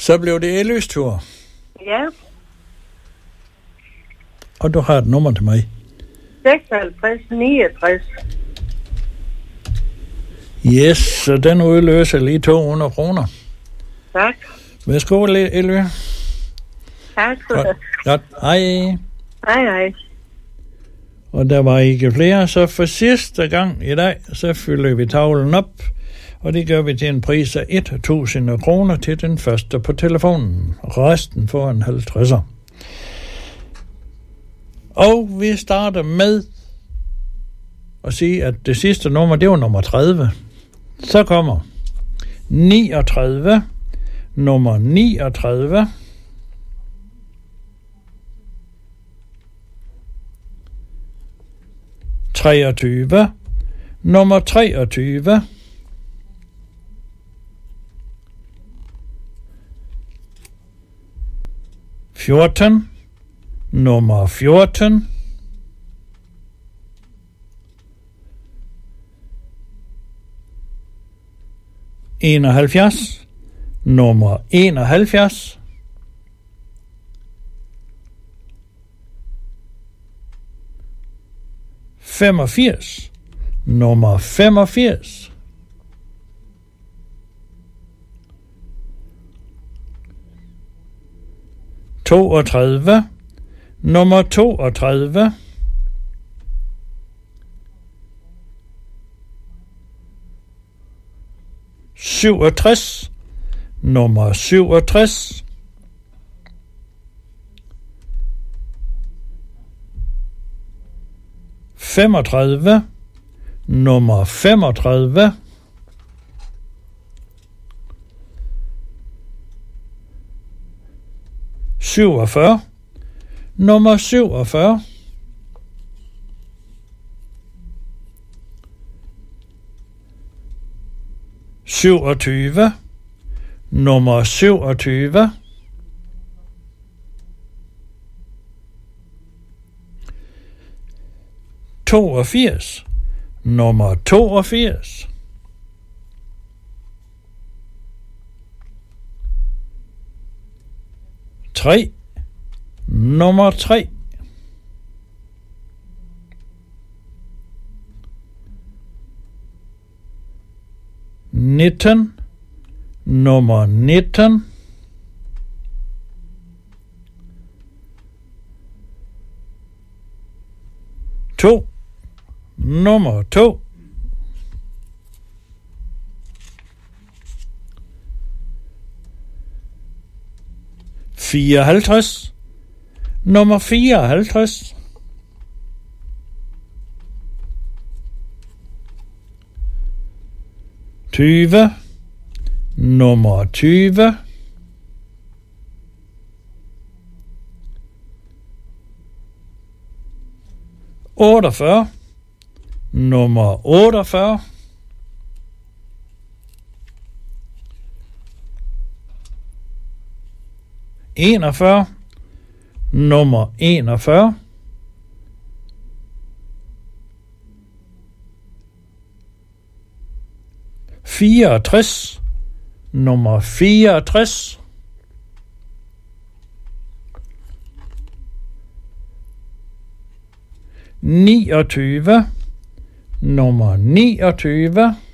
Så blev det Elløs tur. Ja. Og du har et nummer til mig. 56 69. Yes, så den udløser lige 200 kroner. Tak. Værsgo, Elø. Tak skal du have. Godt. Hej. Hej. Og der var ikke flere, så for sidste gang i dag, så fylder vi tavlen op, og det gør vi til en pris af 1.000 kroner til den første på telefonen. Resten får en 50'er. Og vi starter med at sige, at det sidste nummer, det var nummer 30. Så kommer 39, nummer 39, 23, nummer 23, 14, nummer 14, 71, nummer 71, 85, nummer 85, 32, nummer 32, 67, nummer 67, 35, nummer 35, 47, nummer 47, 27, nummer 27, 82, nummer 82, 3, nummer 3, 19, nummer 19, 2, nummer 2, 54, nummer 54, 20, nummer 20, 48, nummer 48, 41, nummer 41, 64, nummer 64, 29, nummer 29,